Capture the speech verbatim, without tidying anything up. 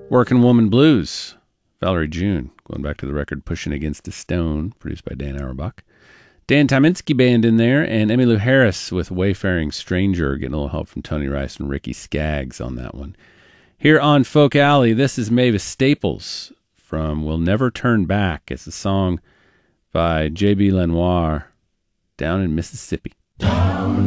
Working Woman Blues, Valerie June, going back to the record Pushing Against a Stone, produced by Dan Auerbach. Dan Tyminski Band in there, and Emmylou Harris with Wayfaring Stranger, getting a little help from Tony Rice and Ricky Skaggs on that one. Here on Folk Alley, this is Mavis Staples from We'll Never Turn Back. It's a song by J B Lenoir, Down in Mississippi.